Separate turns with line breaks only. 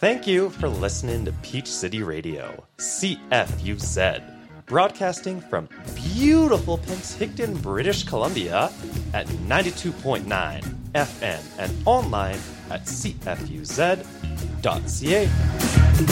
Thank you for listening to Peach City Radio, CFUZ, broadcasting from beautiful Penticton, British Columbia at 92.9 FM and online at cfuz.ca.